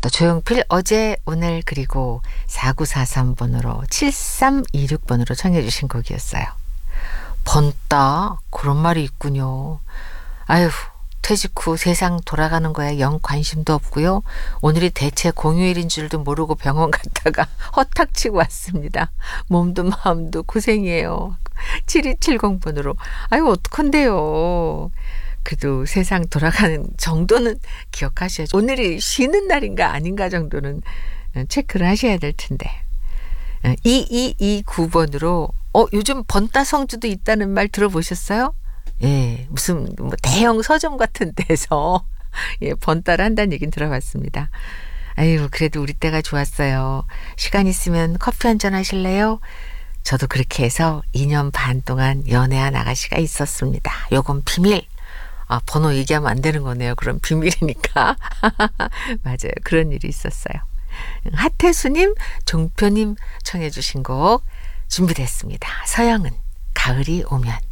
또 조용필 어제 오늘 그리고 4943번으로 7326번으로 청해 주신 곡이었어요. 번따 그런 말이 있군요. 아휴 퇴직 후 세상 돌아가는 거에 영 관심도 없고요. 오늘이 대체 공휴일인 줄도 모르고 병원 갔다가 허탁치고 왔습니다. 몸도 마음도 고생이에요. 7270번으로 아유 어떡한데요. 그래도 세상 돌아가는 정도는 기억하셔야죠. 오늘이 쉬는 날인가 아닌가 정도는 체크를 하셔야 될 텐데. 2229번으로 요즘 번따 성주도 있다는 말 들어보셨어요? 예, 무슨 뭐 대형 서점 같은 데서 예, 번따를 한다는 얘기는 들어봤습니다. 아유, 그래도 우리 때가 좋았어요. 시간 있으면 커피 한잔 하실래요? 저도 그렇게 해서 2년 반 동안 연애한 아가씨가 있었습니다. 요건 비밀. 번호 얘기하면 안 되는 거네요. 그럼 비밀이니까. 맞아요. 그런 일이 있었어요. 하태수님, 종표님 청해 주신 곡 준비됐습니다. 서영은 가을이 오면.